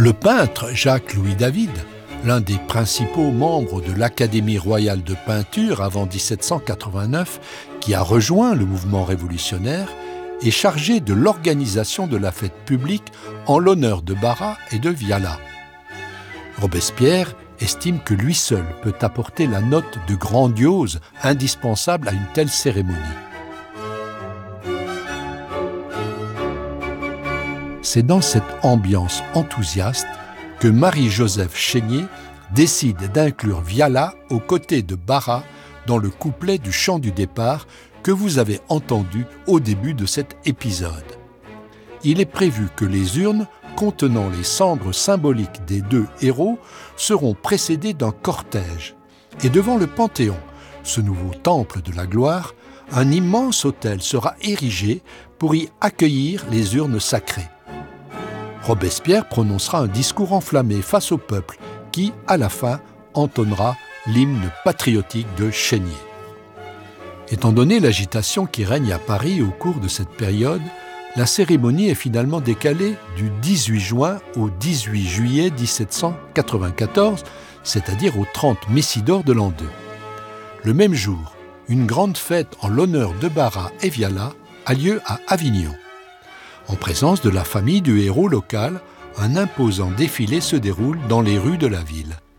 Le peintre Jacques-Louis David, l'un des principaux membres de l'Académie royale de peinture avant 1789, qui a rejoint le mouvement révolutionnaire, est chargé de l'organisation de la fête publique en l'honneur de Barras et de Viala. Robespierre estime que lui seul peut apporter la note de grandiose indispensable à une telle cérémonie. C'est dans cette ambiance enthousiaste que Marie-Joseph Chénier décide d'inclure Viala aux côtés de Barras dans le couplet du chant du départ que vous avez entendu au début de cet épisode. Il est prévu que les urnes contenant les cendres symboliques des deux héros seront précédées d'un cortège. Et devant le Panthéon, ce nouveau temple de la gloire, un immense autel sera érigé pour y accueillir les urnes sacrées. Robespierre prononcera un discours enflammé face au peuple qui, à la fin, entonnera l'hymne patriotique de Chénier. Étant donné l'agitation qui règne à Paris au cours de cette période, la cérémonie est finalement décalée du 18 juin au 18 juillet 1794, c'est-à-dire au 30 Messidor de l'an 2. Le même jour, une grande fête en l'honneur de Barras et Viala a lieu à Avignon. En présence de la famille du héros local, un imposant défilé se déroule dans les rues de la ville.